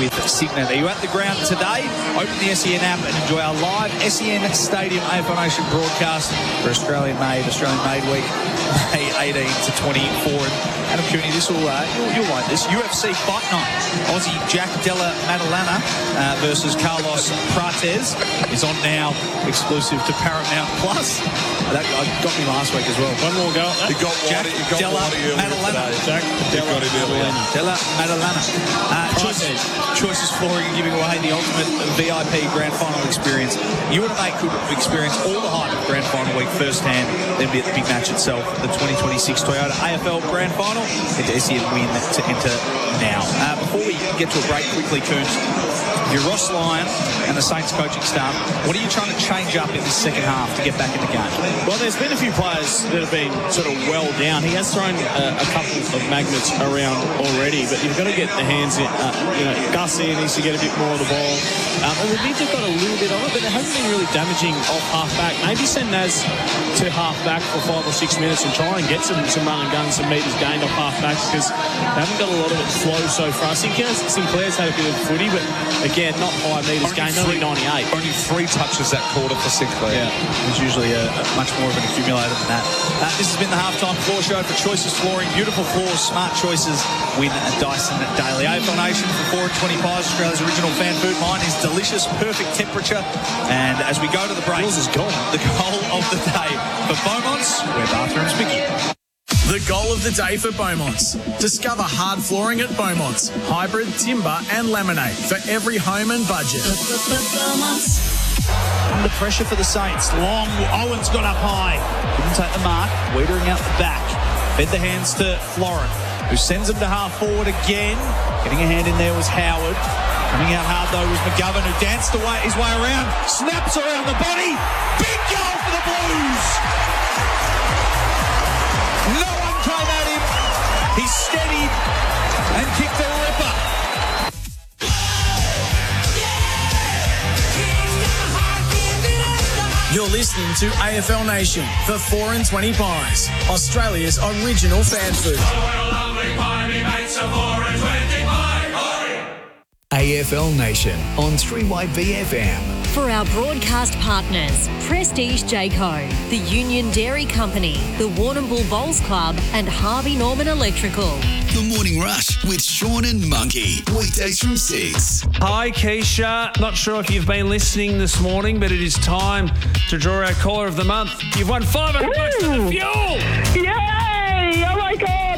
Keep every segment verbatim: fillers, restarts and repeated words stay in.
with Signet. Are you at the ground today? Open the S E N app and enjoy our live S E N Stadium A F L Nation broadcast for Australian-made, Australian-made week, May eighteenth to twenty-four. And Adam Cooney, this will, uh, you'll, you'll like this. U F C Fight Night. Aussie Jack Della Maddalena uh, versus Carlos Prates is on now, exclusive to Paramount Plus. That got me last week as well. One more go. You got Jack Whitey, you got Della Whitey Maddalena. Jack Della Maddalena. Della Maddalena. Uh, choices, choices Flooring giving away the ultimate V I P Grand Final experience. You and a mate could experience all the hype of Grand Final week firsthand, then be at the big match itself, the twenty twenty-six Toyota A F L Grand Final. Head to S E N Win to enter now. Uh, before we get to a break quickly, Coons, you're Ross Lyon and the Saints coaching staff. What are you trying to change up in this second half to get back in the game? Well, there's been a few players that have been sort of well down. He has thrown a, a couple of magnets around already, but you've got to get the hands in. Uh, you know, Gussie needs to get a bit more of the ball. Um, and the Mids have got a little bit on it, but it hasn't been really damaging off half-back. Maybe send Naz to half-back for five or six minutes and try and get some, some run and gun, some metres gained off half-back, because they haven't got a lot of it flow so far. Sinclair's, Sinclair's had a bit of footy, but again, not high metres gained, only ninety-eight. Only three touches that quarter for Sinclair. Yeah, there's usually a, a much more of an accumulator than that. Uh, this has been the halftime floor show for Choices Flooring. Beautiful floors, smart choices. Win a Dyson Daily. A F L Nation for four at twenty pies, Australia's original fan food. Mine is delicious, perfect temperature. And as we go to the break, yours is gone. The goal of the day for Beaumont's, where bathrooms begin. The goal of the day for Beaumont's. Discover hard flooring at Beaumont's. Hybrid, timber and laminate for every home and budget. Under pressure for the Saints. Long. Owen's got up high. Didn't take the mark. Wiedering out the back. Fed the hands to Florin, who sends him to half forward again. Getting a hand in there was Howard. Coming out hard though was McGovern, who danced away his way around. Snaps around the body. Big goal for the Blues. No one came at him. He steadied and kicked a ripper. You're listening to A F L Nation for four and twenty pies, Australia's original fan food. A F L Nation on three Y B F M. For our broadcast partners, Prestige Jayco, the Union Dairy Company, the Warrnambool Bowls Club and Harvey Norman Electrical. The Morning Rush with Sean and Monkey. Weekdays from six. Hi, Keisha. Not sure if you've been listening this morning, but it is time to draw our caller of the month. You've won five hundred bucks for the fuel. Yay! Oh my God,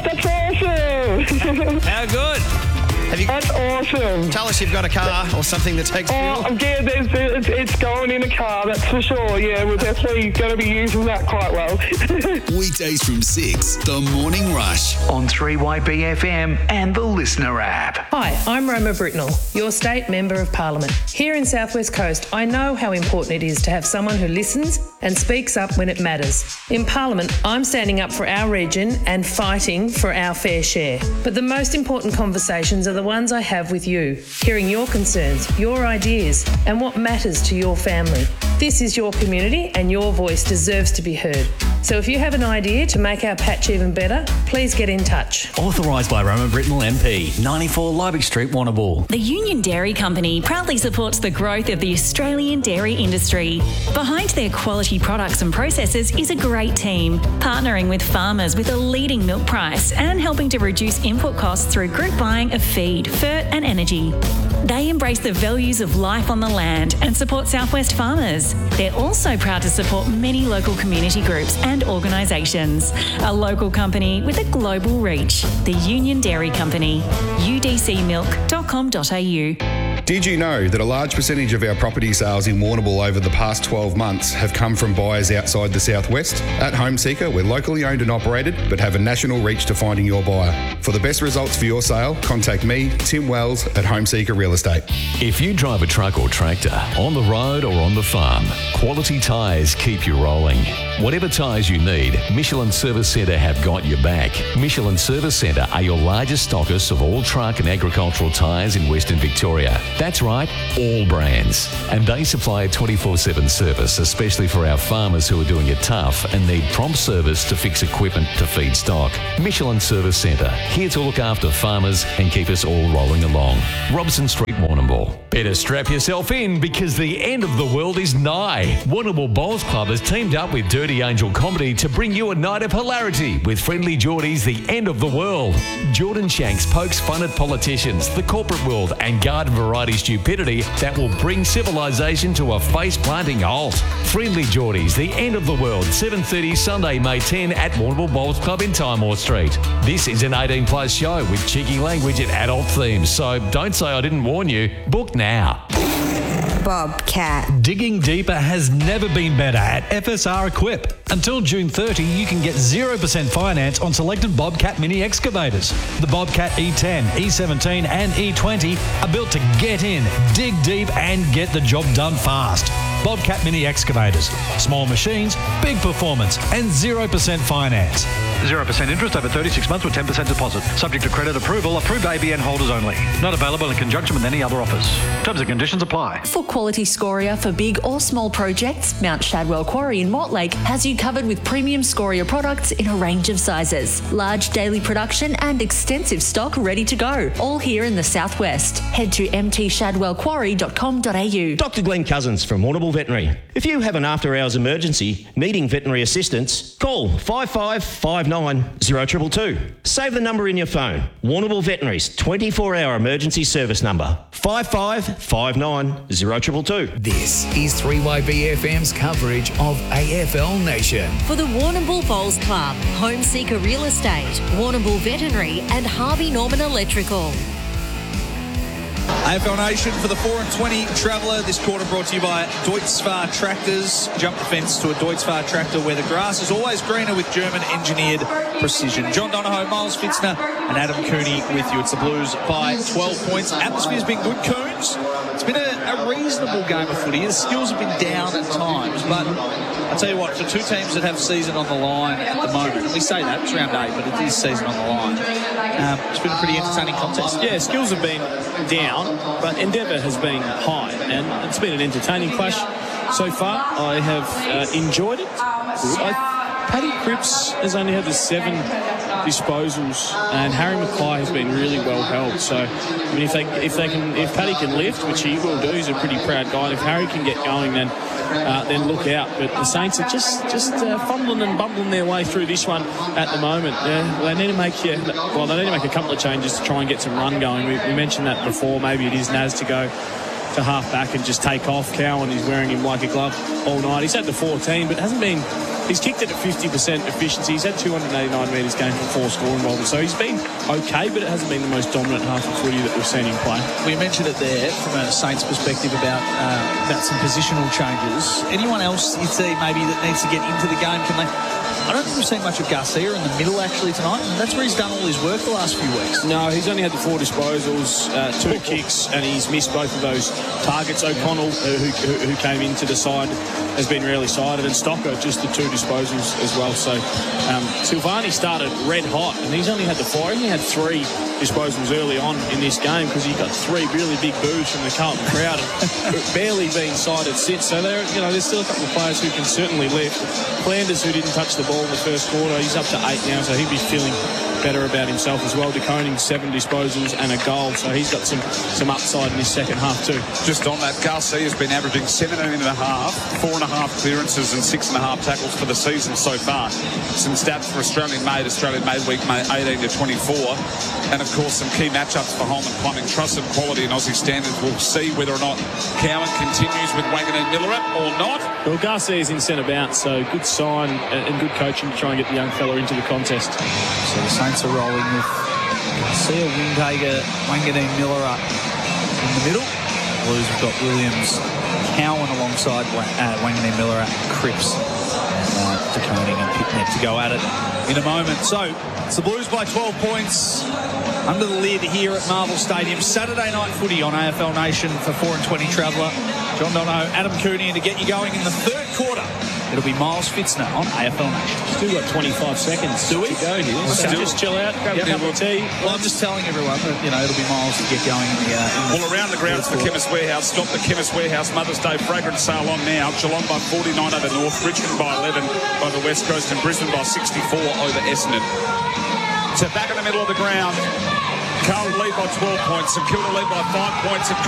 that's awesome. How good? Have you, That's awesome. Tell us you've got a car or something that takes fuel. Oh, yeah, there's, there's, it's going in a car, that's for sure. Yeah, we're definitely going to be using that quite well. Weekdays from six, The Morning Rush on three Y B F M and the Listener app. Hi, I'm Roma Britnell, your State Member of Parliament. Here in South West Coast, I know how important it is to have someone who listens and speaks up when it matters. In Parliament, I'm standing up for our region and fighting for our fair share. But the most important conversations are the ones I have with you, hearing your concerns, your ideas, and what matters to your family. This is your community and your voice deserves to be heard. So if you have an idea to make our patch even better, please get in touch. Authorised by Roma Britnell M P, ninety-four Liebig Street, Warrnambool. The Union Dairy Company proudly supports the growth of the Australian dairy industry. Behind their quality products and processes is a great team, partnering with farmers with a leading milk price and helping to reduce input costs through group buying of feed, fert and energy. They embrace the values of life on the land and support Southwest farmers. They're also proud to support many local community groups and organisations. A local company with a global reach. The Union Dairy Company. u d c milk dot com dot a u. Did you know that a large percentage of our property sales in Warrnambool over the past twelve months have come from buyers outside the southwest? At Homeseeker, we're locally owned and operated, but have a national reach to finding your buyer. For the best results for your sale, contact me, Tim Wells, at Homeseeker Real Estate. If you drive a truck or tractor, on the road or on the farm, Quality Tyres keep you rolling. Whatever tyres you need, Michelin Service Centre have got your back. Michelin Service Centre are your largest stockists of all truck and agricultural tyres in Western Victoria. That's right, all brands. And they supply a twenty-four seven service, especially for our farmers who are doing it tough and need prompt service to fix equipment to feed stock. Michelin Service Centre, here to look after farmers and keep us all rolling along. Robson Street, Warrnambool. Better strap yourself in because the end of the world is nigh. Warrnambool Bowls Club has teamed up with Dirty Angel Comedy to bring you a night of hilarity with Friendly Geordie's The End of the World. Jordan Shanks pokes fun at politicians, the corporate world and garden variety stupidity that will bring civilization to a face-planting halt. Friendly Geordie's The End of the World, seven thirty Sunday, May tenth at Warrnambool Bowls Club in Timor Street. This is an eighteen plus show with cheeky language and adult themes, so don't say I didn't warn you. Book now. Bobcat. Digging deeper has never been better at F S R Equip. Until June thirtieth, you can get zero percent finance on selected Bobcat mini excavators. The Bobcat E ten, E seventeen and E twenty are built to get in, dig deep and get the job done fast. Bobcat mini excavators. Small machines, big performance and zero percent finance. zero percent interest over thirty-six months with ten percent deposit. Subject to credit approval. Approved A B N holders only. Not available in conjunction with any other offers. Terms and conditions apply. For quality scoria for big or small projects, Mount Shadwell Quarry in Mortlake has you covered with premium scoria products in a range of sizes. Large daily production and extensive stock ready to go. All here in the southwest. Head to m t shadwell quarry dot com dot a u. Doctor Glenn Cousins from Warrnambool Veterinary. If you have an after-hours emergency needing veterinary assistance, call five five five nine zero two two two. Save the number in your phone. Warrnambool Veterinary's twenty-four hour emergency service number, five five five nine zero two two two. This is three Y B F M's coverage of A F L Nation. For the Warrnambool Bowls Club, Home Seeker Real Estate, Warrnambool Veterinary and Harvey Norman Electrical. A F L Nation for the four and twenty Traveller. This quarter brought to you by Deutz-Fahr Tractors. Jump the fence to a Deutz-Fahr tractor where the grass is always greener with German-engineered precision. John Donahoe, Miles Fitzner and Adam Cooney with you. It's the Blues by twelve points. Atmosphere's been good, Coons. It's been a, a reasonable game of footy. The skills have been down at times, but I'll tell you what, for two teams that have season on the line at the moment, and we say that, it's round eight, but it is season on the line, um, it's been a pretty entertaining contest. Yeah, skills have been down, but endeavour has been high, and it's been an entertaining clash so far. I have uh, enjoyed it. I, Paddy Cripps has only had the seven disposals, and Harry Mackay has been really well held. So, I mean, if they if they can if Paddy can lift, which he will do, he's a pretty proud guy. And if Harry can get going, then uh, then look out. But the Saints are just just uh, fumbling and bumbling their way through this one at the moment. Uh, they need to make yeah, well, they need to make a couple of changes to try and get some run going. We, we mentioned that before. Maybe it is Naz to go to half back and just take off. Cowan is wearing him like a glove all night. He's had the fourteen, but hasn't been. He's kicked it at fifty percent efficiency. He's had two hundred eighty-nine metres gained from four score involvement. So he's been okay, but it hasn't been the most dominant half of footy that we've seen him play. We mentioned it there from a Saints perspective about uh, about some positional changes. Anyone else you see maybe that needs to get into the game? Can they? I don't think we've seen much of Garcia in the middle actually tonight. And that's where he's done all his work the last few weeks. No, he's only had the four disposals, uh, two kicks, and he's missed both of those targets. O'Connell, uh, who, who, who came into the side, has been really sided, and Stocker just the two disposals as well. So um, Silvani started red hot, and he's only had the four. He only had three disposals early on in this game because he got three really big boos from the Carlton crowd, and barely been sided since. So there, you know, there's still a couple of players who can certainly lift. Flanders, who didn't touch the ball in the first quarter, he's up to eight now, so he'll be feeling better about himself as well. De Koning, seven disposals and a goal, so he's got some some upside in his second half too. Just on that, Garcia's been averaging seventeen and a half, four and a half clearances and six and a half tackles for the season so far. Some stats for Australian Made, Australian Made Week eighteen to twenty-four, and of course some key matchups for Holman Plumbing. Trusted quality in Aussie standards. We'll see whether or not Cowan continues with Wangan and Miller or not. Well, Garcia's in centre bounce, so good sign and good coaching to try and get the young fella into the contest. So the Saints are rolling with Garcia, Windhager, Wanganeen, Miller up in the middle. Blues have got Williams, Cowan alongside uh, Wanganeen, Miller, Cripps, and uh, De Koning and Picknett to go at it in a moment. So it's the Blues by twelve points under the lid here at Marvel Stadium. Saturday night footy on A F L Nation for four and twenty Traveller. John Dono, Adam Cooney, and to get you going in the third quarter, it'll be Miles Fitzner on A F L Nation. Still got twenty-five seconds Do we? to go here. Well, So still- just chill out, grab Yep. a cup of tea. Well, I'm just telling everyone that, you know, it'll be Miles to get going in the... Uh, in the Well, around the grounds for Chemist Warehouse. Stop the Chemist Warehouse Mother's Day fragrance sale on now. Geelong by forty-nine over North, Richmond by eleven by the West Coast, and Brisbane by sixty-four over Essendon. So back in the middle of the ground, Carlton lead by twelve points, St Kilda lead by five points. And